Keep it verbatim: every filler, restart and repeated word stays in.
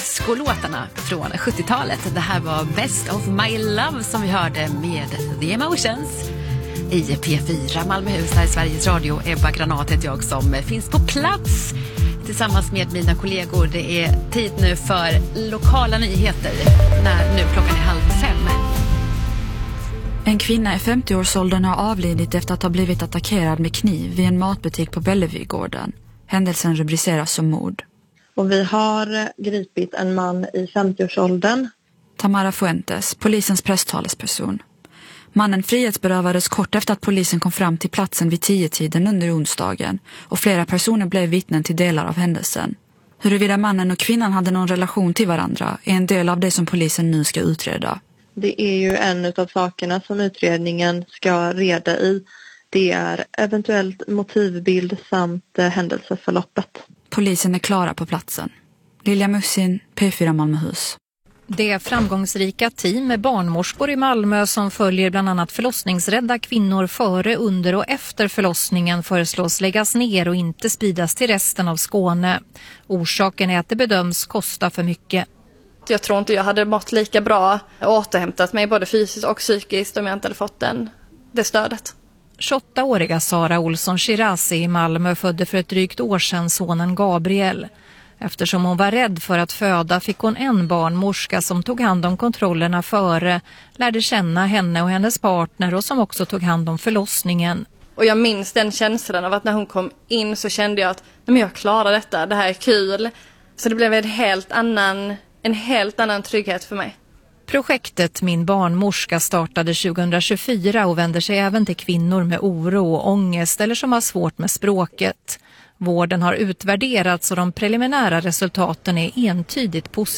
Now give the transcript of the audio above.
discolåtarna från sjuttiotalet. Det här var Best of My Love som vi hörde med The Emotions i P fyra Malmöhus här i Sveriges Radio. Ebba Granat heter jag som finns på plats tillsammans med mina kollegor. Det är tid nu för lokala nyheter när nu klockan är halv fem. En kvinna i femtio-årsåldern har avlidit efter att ha blivit attackerad med kniv vid en matbutik på Bellevue-gården. Händelsen rubriceras som mord. Och vi har gripit en man i femtio-årsåldern. Tamara Fuentes, polisens presstalesperson. Mannen frihetsberövades kort efter att polisen kom fram till platsen vid tio-tiden under onsdagen och flera personer blev vittnen till delar av händelsen. Huruvida mannen och kvinnan hade någon relation till varandra är en del av det som polisen nu ska utreda. Det är ju en av sakerna som utredningen ska reda i. Det är eventuellt motivbild samt händelseförloppet. Polisen är klara på platsen. Lilja Mussin, P fyra Malmöhus. Det framgångsrika team med barnmorskor i Malmö som följer bland annat förlossningsrädda kvinnor före, under och efter förlossningen föreslås läggas ner och inte spridas till resten av Skåne. Orsaken är att det bedöms kosta för mycket. Jag tror inte jag hade mått lika bra och återhämtat mig både fysiskt och psykiskt om jag inte hade fått den, det stödet. tjugoåtta-åriga Sara Olsson Shirazi i Malmö födde för ett drygt år sedan sonen Gabriel. Eftersom hon var rädd för att föda fick hon en barnmorska som tog hand om kontrollerna före, lärde känna henne och hennes partner och som också tog hand om förlossningen. Och jag minns den känslan av att när hon kom in så kände jag att nej, men jag klarar detta, det här är kul. Så det blev en helt annan, en helt annan trygghet för mig. Projektet Min barnmorska startade tjugohundratjugofyra och vänder sig även till kvinnor med oro och ångest eller som har svårt med språket. Vården har utvärderats och de preliminära resultaten är entydigt positiva.